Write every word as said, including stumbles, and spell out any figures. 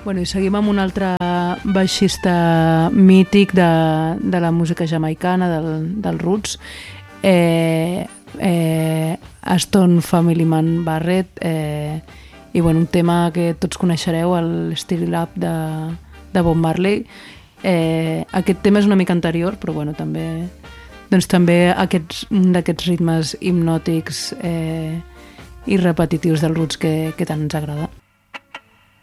Bueno, i seguim amb un altre baixista mític de, de la música jamaicana, del, del roots, eh, eh, Aston Family Man Barrett, eh, i bueno, un tema que tots coneixereu, el Still It Up de, de Bob Marley. Eh, aquest tema és una mica anterior, però bueno, també, doncs també aquests, un d'aquests ritmes hipnòtics eh, i repetitius del roots que, que tant ens agrada.